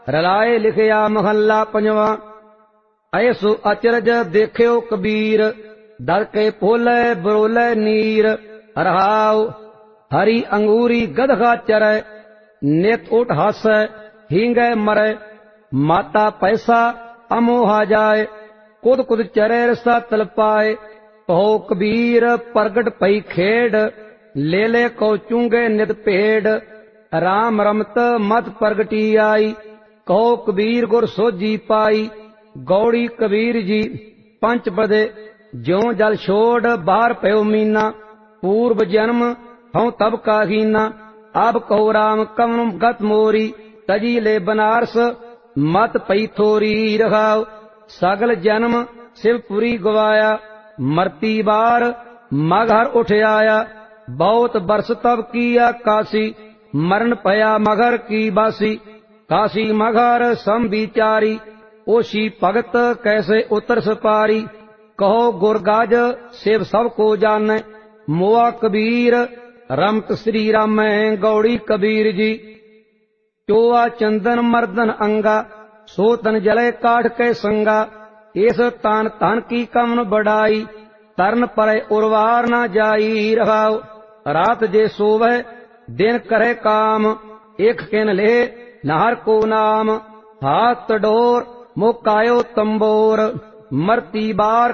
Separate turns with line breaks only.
रलाए लिखिया महला पंजवा। ऐसो अचरज देखियो कबीर, दर के पोले बरोले नीर। रहाओ हरी अंगूरी गदहा चरै, नित उठ हासै हींगै मरै। माता पैसा अमोहा जाए, कुद कुद चरै रसा तल पाए। कहो कबीर प्रगट पई खेड, ले ले को चूंगे नित पेड़। राम रमत मत प्रगटी आई, कहो कबीर गुर सोजी पाई। गौड़ी कबीर जी पंच बदे, ज्यों जल छोड़ बाहर पयो मीना। पूर्व जन्म हूं तब का हीना, अब कहो राम कवन गत मोरी। तजी ले बनारस मत पई थोरी। रखाओ सगल जन्म शिवपुरी गवाया, मरती बार मगहर उठ आया। बहुत बरस तब किया काशी, मरण पया मगर की बासी। काशी मगर सम विचारी, ओशी भगत कैसे उतर सपारी। कहो गुरगाज शिव सब को जाने, मोआ कबीर रमत श्री राम। गौड़ी कबीर जी चोआ चंदन मर्दन अंगा, सो तन जले काठ के संगा। इस तान तन की कमन बढ़ाई, तरन परे उर्वार न जाई। रहाओ रात जे सोवै दिन करे काम, एक किन ले नाहर को नाम। हाथ डोर मुकायो तंबोर, मरती बार